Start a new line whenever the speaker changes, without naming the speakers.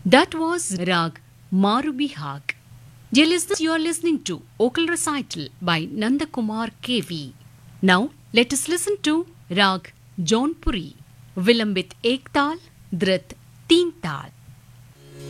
That was Rag Marubihag. Dear listeners, you are listening to Vocal Recital by Nandakumar KV. Now, let us listen to Rag Jaunpuri, Vilambit Ek Tal, Dhrit Teen Tal.